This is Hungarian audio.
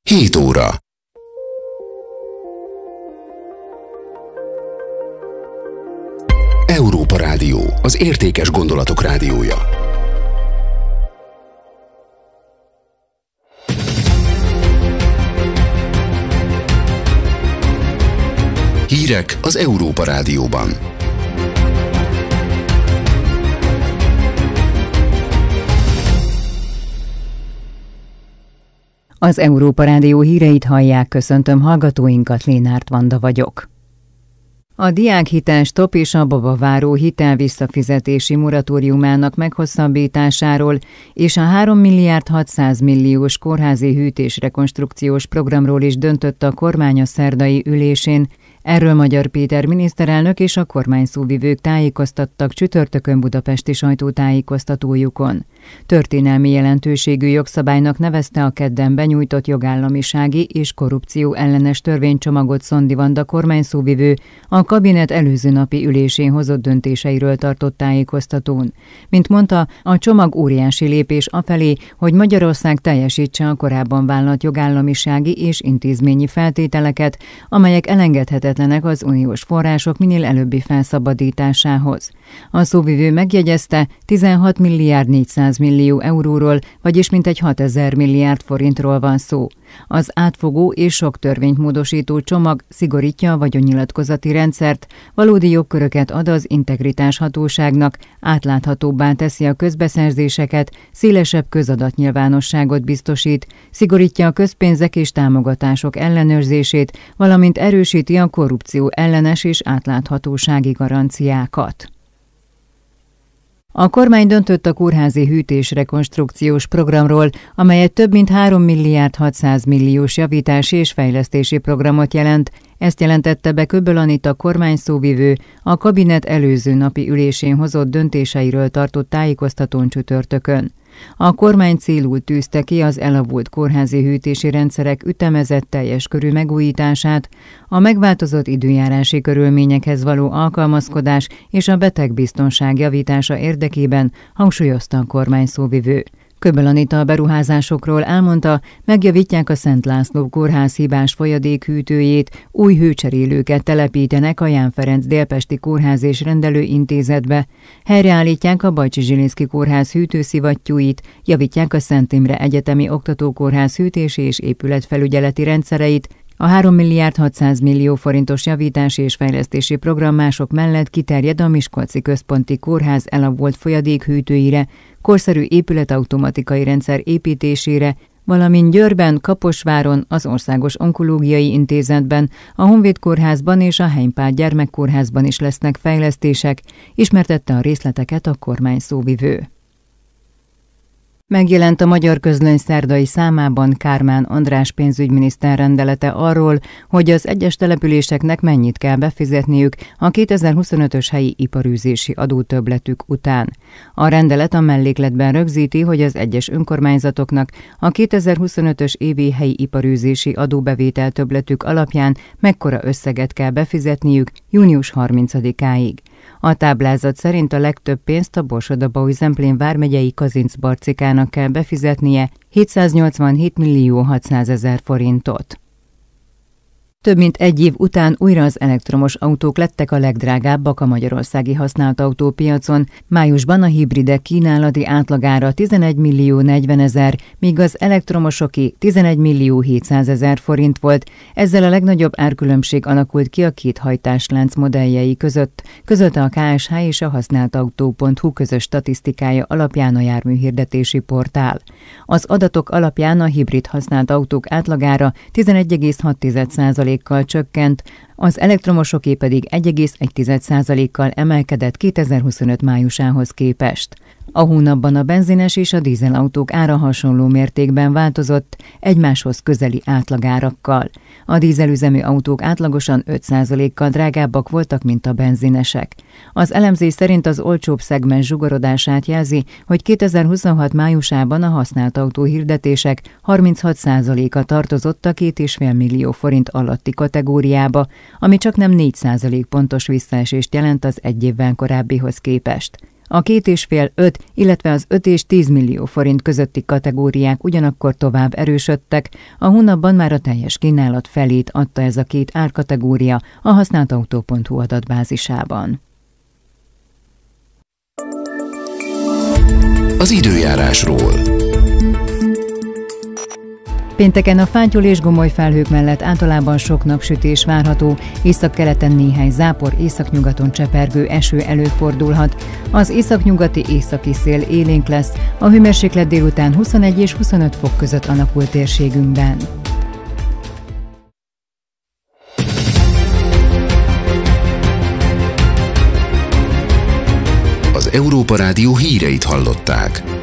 7 óra. Európa Rádió, az értékes gondolatok rádiója. Hírek az Európa Rádióban. Az Európa Rádió híreit hallják, köszöntöm hallgatóinkat, Lénárt Vanda vagyok. A diákhitel stop és a babaváró hitel visszafizetési moratóriumának meghosszabbításáról és a 3 milliárd 600 milliós kórházi hűtés-rekonstrukciós programról is döntött a kormány a szerdai ülésén. Erről Magyar Péter miniszterelnök és a kormány szóvivők tájékoztattak csütörtökön budapesti sajtótájékoztatójukon. Történelmi jelentőségű jogszabálynak nevezte a kedden benyújtott jogállamisági és korrupció ellenes törvénycsomagot Szondi Vanda kormányszóvivő a kabinet előző napi ülésén hozott döntéseiről tartott tájékoztatón. Mint mondta, a csomag óriási lépés afelé, hogy Magyarország teljesítse a korábban vállalt jogállamisági és intézményi feltételeket, amelyek elengedhetetlenek az uniós források minél előbbi felszabadításához. A szóvivő megjegyezte, 16 milliárd 400 millió euróról, vagyis mintegy 6000 milliárd forintról van szó. Az átfogó és sok törvényt módosító csomag szigorítja a vagyonnyilatkozati rendszert, valódi jogköröket ad az integritás hatóságnak, átláthatóbbá teszi a közbeszerzéseket, szélesebb közadatnyilvánosságot biztosít, szigorítja a közpénzek és támogatások ellenőrzését, valamint erősíti a korrupció ellenes és átláthatósági garanciákat. A kormány döntött a kórházi hűtés-rekonstrukciós programról, amelyet több mint 3 milliárd 600 milliós javítási és fejlesztési programot jelent. Ezt jelentette be Köbbel Anita kormányszóvivő a kabinet előző napi ülésén hozott döntéseiről tartott tájékoztatón csütörtökön. A kormány célul tűzte ki az elavult kórházi hűtési rendszerek ütemezett teljes körű megújítását, a megváltozott időjárási körülményekhez való alkalmazkodás és a betegbiztonság javítása érdekében, hangsúlyozta a kormány szóvivő. Köbbel Anita a beruházásokról elmondta, megjavítják a Szent László kórház hibás folyadékhűtőjét, új hőcserélőket telepítenek a Ján Ferenc Délpesti Kórház és Rendelőintézetbe, helyreállítják a Bajcsi Zsilinszky Kórház hűtőszivattyúit, javítják a Szent Imre Egyetemi Oktatókórház hűtési és épületfelügyeleti rendszereit, a 3 milliárd 600 millió forintos javítási és fejlesztési program mások mellett kiterjed a Miskolci Központi Kórház elavult folyadékhűtőire, korszerű épületautomatikai rendszer építésére, valamint Győrben, Kaposváron, az Országos Onkológiai Intézetben, a Honvéd Kórházban és a Heimpál Gyermekkórházban is lesznek fejlesztések, ismertette a részleteket a kormány szóvivő. Megjelent a Magyar Közlöny szerdai számában Kármán András pénzügyminiszter rendelete arról, hogy az egyes településeknek mennyit kell befizetniük a 2025-ös helyi iparűzési adótöbbletük után. A rendelet a mellékletben rögzíti, hogy az egyes önkormányzatoknak a 2025-ös évi helyi iparűzési adóbevétel többletük alapján mekkora összeget kell befizetniük június 30-áig. A táblázat szerint a legtöbb pénzt a Borsod-Abaúj-Zemplén vármegyei Kazincbarcikának kell befizetnie, 787 millió 600 ezer forintot. Több mint egy év után újra az elektromos autók lettek a legdrágábbak a magyarországi használt autópiacon. Májusban a hibridek kínálati átlagára 11 millió 40 ezer, míg az elektromosoké 11 millió 700 ezer forint volt. Ezzel a legnagyobb árkülönbség alakult ki a két hajtáslánc modelljei között, közölte a KSH és a használtautó.hu közös statisztikája alapján a járműhirdetési portál. Az adatok alapján a hibrid használt autók átlagára 11,6%-kal csökkent, az elektromosoké pedig 1,1%-kal emelkedett 2025 májusához képest. A hónapban a benzines és a dízelautók ára hasonló mértékben változott, egymáshoz közeli átlagárakkal. A dízelüzemű autók átlagosan 5%-kal drágábbak voltak, mint a benzinesek. Az elemzés szerint az olcsóbb szegmens zsugorodását jelzi, hogy 2026 májusában a használt autó hirdetések 36%-a tartozott a 2,5 millió forint alatti kategóriába, ami csaknem 4% pontos visszaesést jelent az egy évvel korábbihoz képest. A 2,5-5, illetve az 5 és 10 millió forint közötti kategóriák ugyanakkor tovább erősödtek, a hónapban már a teljes kínálat felét adta ez a két árkategória a használtautó.hu adatbázisában. Az időjárásról. Pénteken a fátyol és gomoly felhők mellett általában sok napsütés várható, északkeleten néhány zápor, északnyugaton csepergő eső előfordulhat. Az északnyugati északi szél élénk lesz, a hőmérséklet délután 21 és 25 fok között alakul térségünkben. Az Európa Rádió híreit hallották.